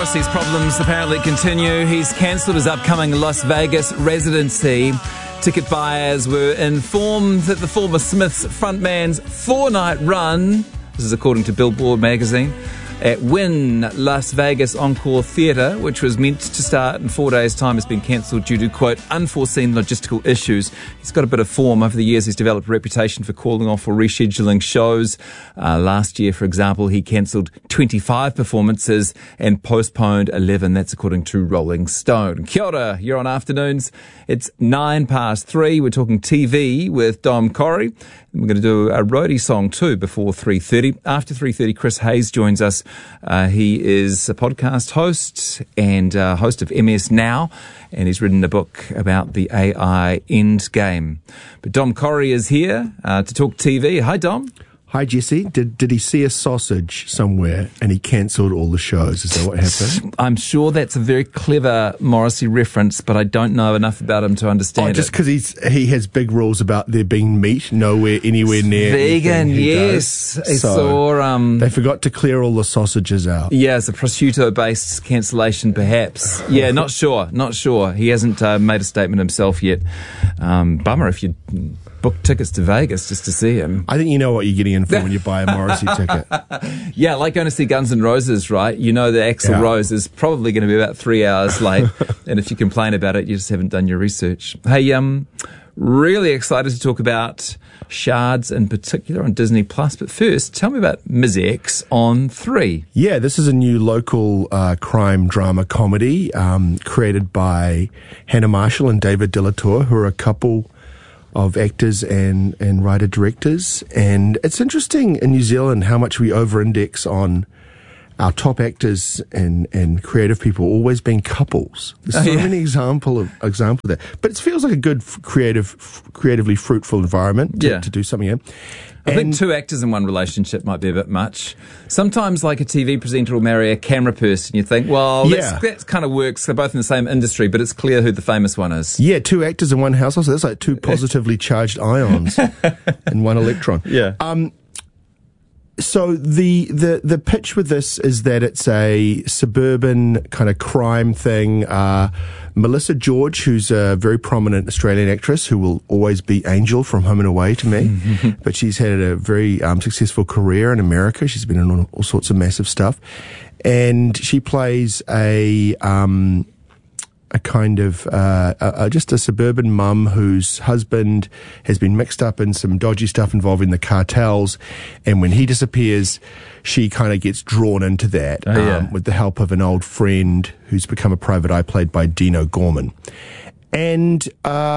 Morrissey's problems apparently continue. He's cancelled his upcoming Las Vegas residency. Ticket buyers were informed that the former Smiths frontman's 4-night run, this is according to Billboard magazine, at Wynn Las Vegas Encore Theatre, which was meant to start in 4 days' time, has been cancelled due to, quote, unforeseen logistical issues. He's got a bit of form. Over the years, he's developed a reputation for calling off or rescheduling shows. Last year, for example, he cancelled 25 performances and postponed 11. That's according to Rolling Stone. Kia ora, you're on Afternoons. It's 3:09. We're talking TV with Dom Corrie. We're going to do a roadie song too before 3:30. After 3:30, Chris Hayes joins us. He is a podcast host and host of MS Now, and he's written a book about the AI end game. But Dom Corrie is here to talk TV. Hi, Dom. Hi, Jesse. Did he see a sausage somewhere and he cancelled all the shows? Is that what happened? I'm sure that's a very clever Morrissey reference, but I don't know enough about him to understand it. Just because he has big rules about there being meat anywhere near vegan, yes. I saw they forgot to clear all the sausages out. Yeah, it's a prosciutto-based cancellation, perhaps. Yeah, not sure. He hasn't made a statement himself yet. Bummer if you book tickets to Vegas just to see him. I think you know what you're getting in for when you buy a Morrissey ticket. Yeah, like going to see Guns N' Roses, right? You know that Axl Rose is probably going to be about 3 hours late, and if you complain about it, you just haven't done your research. Hey, really excited to talk about Shards in particular on Disney Plus, but first, tell me about Ms. X on 3. Yeah, this is a new local crime drama comedy created by Hannah Marshall and David De La Tour, who are a couple of actors and writer-directors. And it's interesting in New Zealand how much we over-index on our top actors and creative people always being couples. There's so many examples of that. But it feels like a good creatively fruitful environment to do something in. I think 2 actors in one relationship might be a bit much. Sometimes, like a TV presenter will marry a camera person. You think, well, that kind of works. They're both in the same industry, but it's clear who the famous one is. Yeah, 2 actors in one household. So that's like 2 positively charged ions and 1 electron. Yeah. So the pitch with this is that it's a suburban kind of crime thing. Melissa George, who's a very prominent Australian actress who will always be Angel from Home and Away to me, but she's had a very successful career in America. She's been in all sorts of massive stuff, and she plays a kind of just a suburban mum whose husband has been mixed up in some dodgy stuff involving the cartels, and when he disappears, she kind of gets drawn into that with the help of an old friend who's become a private eye played by Dino Gorman. And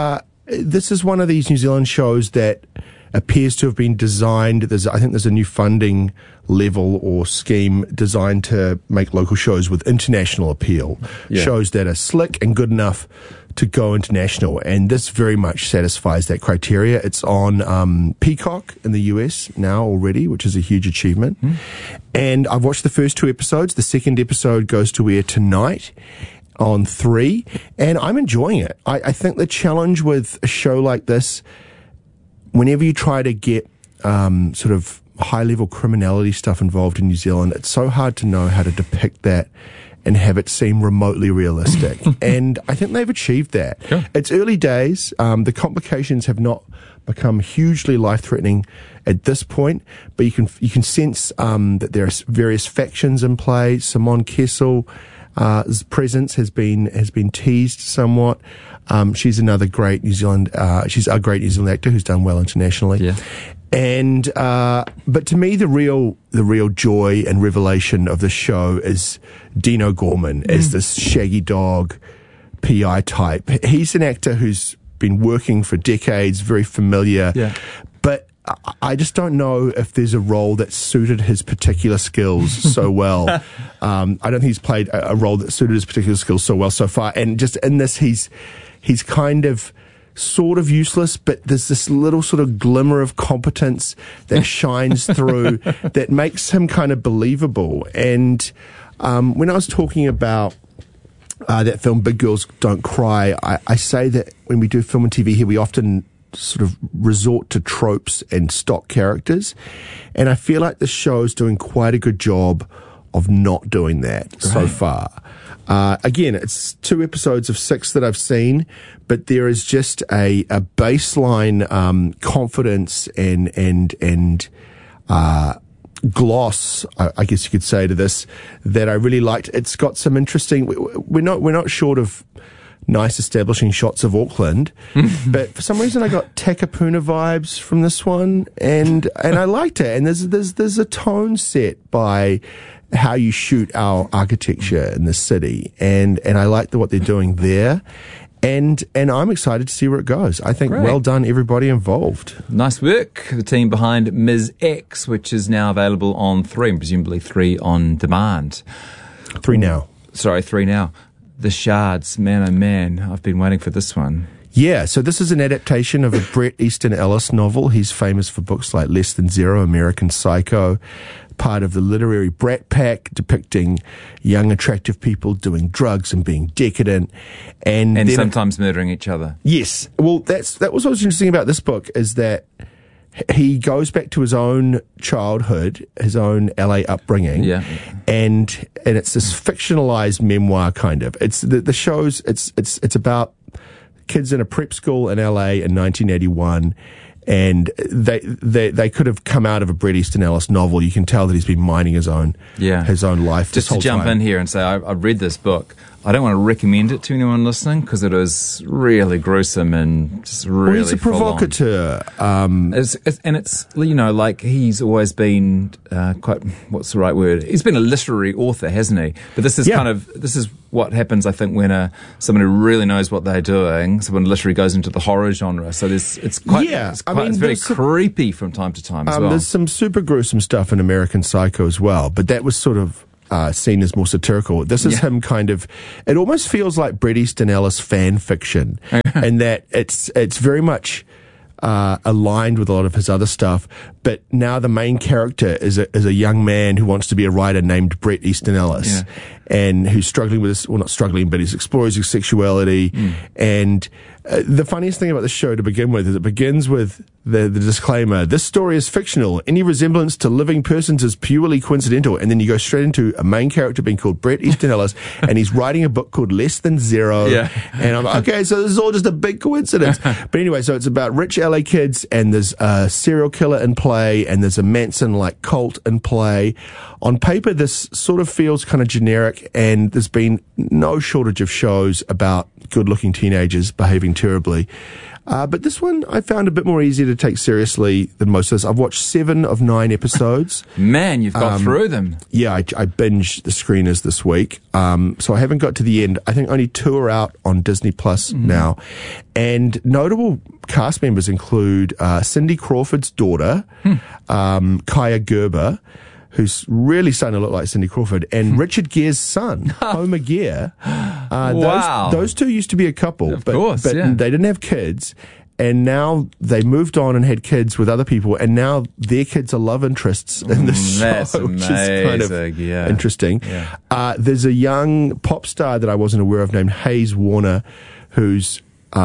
this is one of these New Zealand shows that appears to have been designed. I think there's a new funding level or scheme designed to make local shows with international appeal. Yeah. Shows that are slick and good enough to go international. And this very much satisfies that criteria. It's on Peacock in the US now already, which is a huge achievement. And I've watched the first 2 episodes. The second episode goes to air tonight on 3. And I'm enjoying it. I think the challenge with a show like this, whenever you try to get sort of high-level criminality stuff involved in New Zealand, it's so hard to know how to depict that and have it seem remotely realistic. And I think they've achieved that. Sure. It's early days. The complications have not become hugely life-threatening at this point, but you can sense that there are various factions in play. Simone Kessel's presence has been teased somewhat. She's another great New Zealand. She's a great New Zealand actor who's done well internationally. Yeah. And but to me, the real joy and revelation of the show is Dino Gorman as this shaggy dog PI type. He's an actor who's been working for decades, very familiar. Yeah. But I just don't know if there's a role that suited his particular skills so well. I don't think he's played a role that suited his particular skills so well so far. And just in this, he's kind of sort of useless, but there's this little sort of glimmer of competence that shines through that makes him kind of believable. And when I was talking about that film, Big Girls Don't Cry, I say that when we do film and TV here, we often sort of resort to tropes and stock characters. And I feel like the show's doing quite a good job of not doing that so far. Again, it's 2 episodes of 6 that I've seen, but there is just a baseline confidence and gloss, I guess you could say, to this that I really liked. It's got some interesting. We're not short of nice establishing shots of Auckland, but for some reason I got Takapuna vibes from this one, and I liked it. And there's a tone set by how you shoot our architecture in the city, and I like what they're doing there. And I'm excited to see where it goes. I think well done, everybody involved. Nice work. The team behind Ms. X, which is now available on 3, and presumably 3 on demand. 3 now. Sorry, 3 now. The Shards. Man, oh man, I've been waiting for this one. Yeah, so this is an adaptation of a Bret Easton Ellis novel. He's famous for books like Less Than Zero, American Psycho, part of the literary Brat Pack, depicting young, attractive people doing drugs and being decadent. And sometimes murdering each other. Yes. Well, that was what was interesting about this book, is that he goes back to his own childhood, his own LA upbringing. Yeah. And it's this fictionalized memoir kind of. It's the show's it's about kids in a prep school in LA in 1981. And they could have come out of a Bret Easton Ellis novel. You can tell that he's been mining his own life. Just to jump in here and say, I've read this book. I don't want to recommend it to anyone listening because it is really gruesome and just really. He's a provocateur. It's like he's always been quite. What's the right word? He's been a literary author, hasn't he? But this is this is what happens, I think, when someone who really knows what they're doing, someone literally goes into the horror genre. So it's very creepy from time to time as well. There's some super gruesome stuff in American Psycho as well, but that was sort of seen as more satirical. This is him kind of. It almost feels like Bret Easton Ellis fan fiction, and that it's very much aligned with a lot of his other stuff. But now the main character is a young man who wants to be a writer named Bret Easton Ellis, and who's struggling with this. Well, not struggling, but he's exploring his sexuality. And the funniest thing about the show to begin with is it begins with the disclaimer: this story is fictional. Any resemblance to living persons is purely coincidental. And then you go straight into a main character being called Bret Easton Ellis, and he's writing a book called Less Than Zero. Yeah. And I'm like, okay, so this is all just a big coincidence. But anyway, so it's about rich LA kids, and there's a serial killer in play, and there's a Manson-like cult in play. On paper, this sort of feels kind of generic, and there's been no shortage of shows about good-looking teenagers behaving terribly. But this one I found a bit more easy to take seriously than most of this. I've watched 7 of 9 episodes. Man, you've got through them. Yeah, I binged the screeners this week. So I haven't got to the end. I think only 2 are out on Disney Plus now. And notable cast members include Cindy Crawford's daughter, Kaya Gerber, who's really starting to look like Cindy Crawford, and Richard Gere's son, Homer Gere. Wow. Those 2 used to be a couple, but they didn't have kids, and now they moved on and had kids with other people, and now their kids are love interests in the show, that's amazing. Which is kind of interesting. Yeah. There's a young pop star that I wasn't aware of named Hayes Warner, who's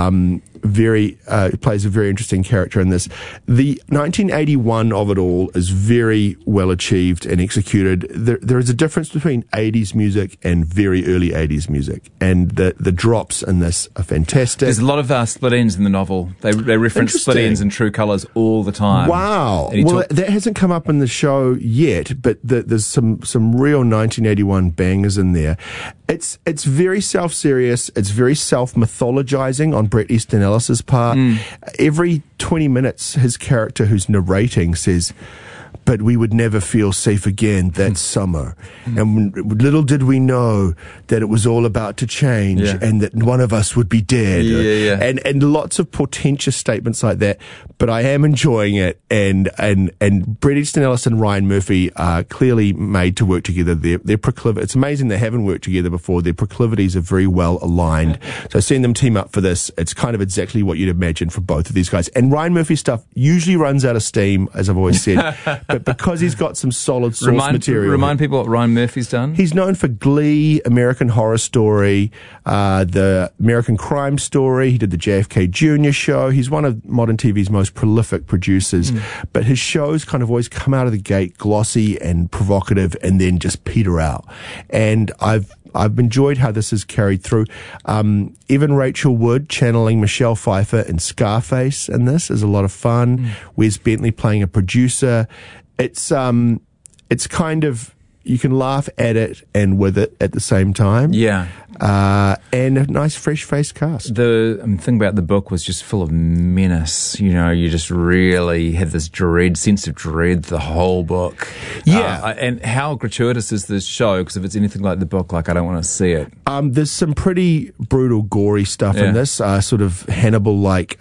plays a very interesting character in this. The 1981 of it all is very well achieved and executed. There is a difference between 80s music and very early 80s music, and the drops in this are fantastic. There's a lot of split ends in the novel. They reference split ends and True Colours all the time. Wow. Well, that hasn't come up in the show yet, but there's some real 1981 bangers in there. It's very self-serious. It's very self-mythologizing on Bret Easton Ellis's part. Every 20 minutes, his character who's narrating says, "But we would never feel safe again that summer. And little did we know that it was all about to change and that one of us would be dead." And lots of portentous statements like that. But I am enjoying it. And Bret Easton Ellis and Ryan Murphy are clearly made to work together. Their proclivity, it's amazing they haven't worked together before. Their proclivities are very well aligned. So seeing them team up for this, it's kind of exactly what you'd imagine for both of these guys. And Ryan Murphy's stuff usually runs out of steam, as I've always said. But it because he's got some solid source material. Remind people what Ryan Murphy's done. He's known for Glee, American Horror Story, the American Crime Story. He did the JFK Jr. show. He's one of modern TV's most prolific producers. But his shows kind of always come out of the gate glossy and provocative and then just peter out. And I've enjoyed how this is carried through. Even Rachel Wood channeling Michelle Pfeiffer in Scarface in this is a lot of fun. Wes Bentley playing a producer. It's kind of, you can laugh at it and with it at the same time. Yeah. And a nice fresh-faced cast. The thing about the book was just full of menace. You know, you just really had this sense of dread the whole book. Yeah. And how gratuitous is this show? Because if it's anything like the book, I don't want to see it. There's some pretty brutal, gory stuff in this, sort of Hannibal-like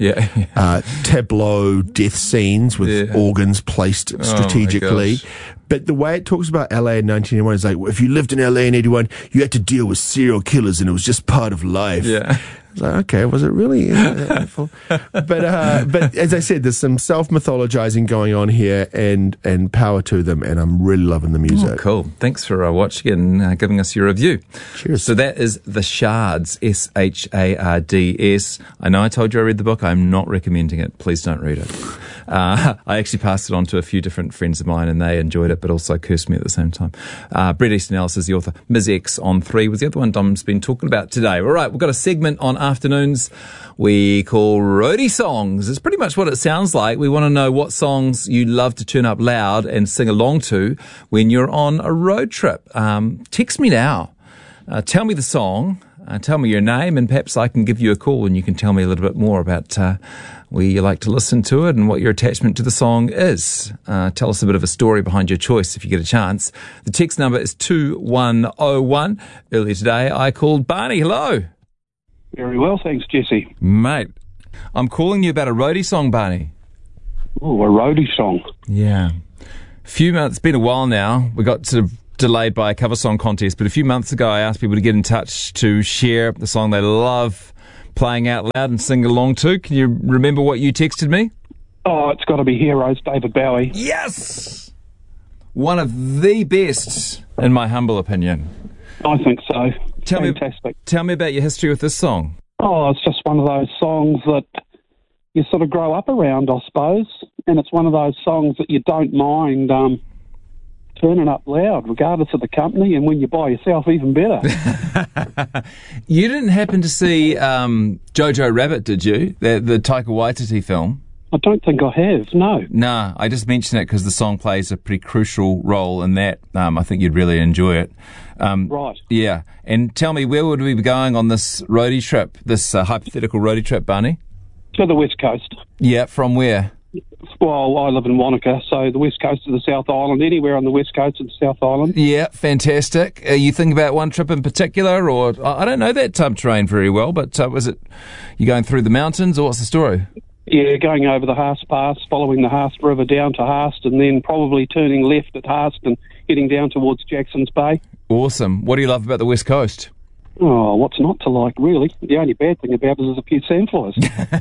tableau death scenes with organs placed strategically. But the way it talks about LA in 1981 is like, if you lived in LA in 81, you had to deal with serial killers and it was just part of life. Yeah. I was like, okay, was it really? But as I said, there's some self-mythologizing going on here and power to them, and I'm really loving the music. Oh, cool. Thanks for watching and giving us your review. Cheers. So that is The Shards, Shards. I know I told you I read the book. I'm not recommending it. Please don't read it. I actually passed it on to a few different friends of mine and they enjoyed it, but also cursed me at the same time. Bret Easton Ellis is the author. Ms. X on 3 was the other one Dom's been talking about today. All right, we've got a segment on afternoons we call Roadie Songs. It's pretty much what it sounds like. We want to know what songs you love to turn up loud and sing along to when you're on a road trip. Text me now. Tell me the song. Tell me your name, and perhaps I can give you a call and you can tell me a little bit more about where you like to listen to it and what your attachment to the song is. Tell us a bit of a story behind your choice if you get a chance. The text number is 2101. Earlier today, I called Barney. Hello. Very well, thanks, Jesse. Mate, I'm calling you about a roadie song, Barney. Oh, a roadie song. Yeah. It's been a while now. We got sort of delayed by a cover song contest, but a few months ago I asked people to get in touch to share the song they love playing out loud and sing along to. Can you remember what you texted me? Oh, it's got to be Heroes, David Bowie. Yes! One of the best, in my humble opinion. I think so. Fantastic. Tell me about your history with this song. Oh, it's just one of those songs that you sort of grow up around, I suppose, and it's one of those songs that you don't mind turning up loud, regardless of the company, and when you're by yourself, even better. You didn't happen to see Jojo Rabbit, did you? The Taika Waititi film? I don't think I have, no. Nah, I just mentioned it because the song plays a pretty crucial role in that. I think you'd really enjoy it. Right. Yeah. And tell me, where would we be going on this roadie trip, this hypothetical roadie trip, Barney? To the West Coast. Yeah, from where? Well, I live in Wanaka, so the West Coast of the South Island, anywhere on the West Coast of the South Island. Yeah, fantastic. You think about one trip in particular, or I don't know that terrain very well, but was it you going through the mountains, or what's the story? Yeah, going over the Haast Pass, following the Haast River down to Haast, and then probably turning left at Haast and heading down towards Jackson's Bay. Awesome. What do you love about the West Coast? Oh, what's not to like, really? The only bad thing about it is a few sandflies.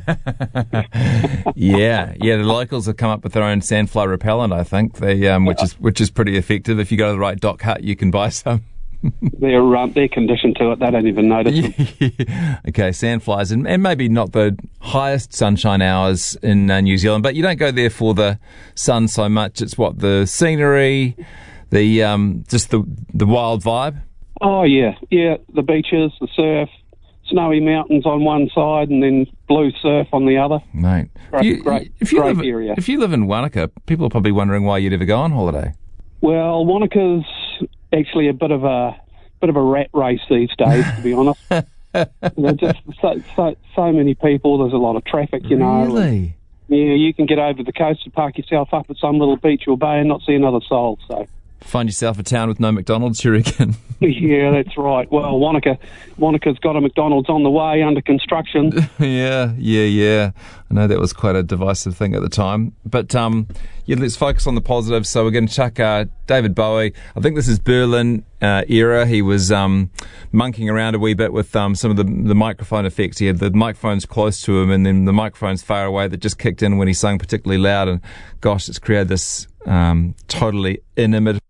Yeah, the locals have come up with their own sandfly repellent, I think, which is pretty effective. If you go to the right Doc Hut, you can buy some. They're conditioned to it. They don't even notice them. Okay, sandflies, and maybe not the highest sunshine hours in New Zealand, but you don't go there for the sun so much. It's what, the scenery, just the wild vibe. Oh yeah, the beaches, the surf, snowy mountains on one side, and then blue surf on the other. Mate, great area. If you live in Wanaka, people are probably wondering why you'd ever go on holiday. Well, Wanaka's actually a bit of a rat race these days, to be honest. There's just so many people. There's a lot of traffic, you know. Really? Yeah, you can get over to the coast and park yourself up at some little beach or bay and not see another soul. So find yourself a town with no McDonald's, you reckon? Yeah, that's right. Well, Wanaka's got a McDonald's on the way under construction. Yeah. I know that was quite a divisive thing at the time. But, let's focus on the positives. So we're going to chuck David Bowie. I think this is Berlin era. He was monkeying around a wee bit with some of the microphone effects. He had the microphones close to him and then the microphones far away that just kicked in when he sang particularly loud. And, gosh, it's created this totally inimitable.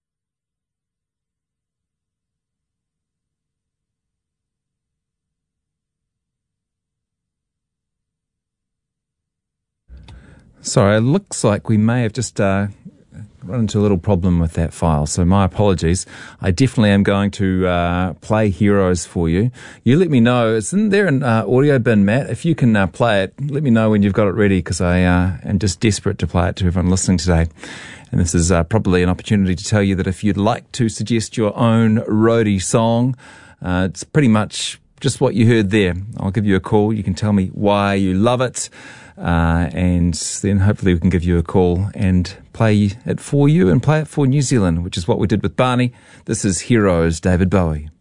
Sorry, it looks like we may have just run into a little problem with that file, so my apologies. I definitely am going to play Heroes for you. You let me know. It's in there in audio bin, Matt. If you can play it, let me know when you've got it ready, because I am just desperate to play it to everyone listening today. And this is probably an opportunity to tell you that if you'd like to suggest your own roadie song, it's pretty much just what you heard there. I'll give you a call. You can tell me why you love it. And then hopefully we can give you a call and play it for you and play it for New Zealand, which is what we did with Barney. This is Heroes, David Bowie.